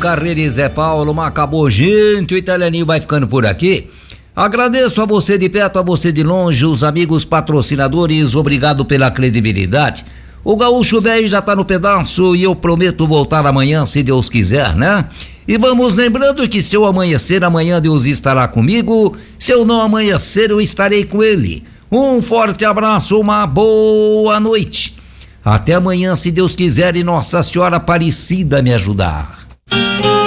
Carreira e Zé Paulo, mas acabou, gente, o Italianinho vai ficando por aqui. Agradeço a você de perto, a você de longe, os amigos patrocinadores, obrigado pela credibilidade. O gaúcho velho já tá no pedaço e eu prometo voltar amanhã, se Deus quiser, né? E vamos lembrando que se eu amanhecer, amanhã Deus estará comigo, se eu não amanhecer, eu estarei com ele. Um forte abraço, uma boa noite. Até amanhã, se Deus quiser e Nossa Senhora Aparecida me ajudar.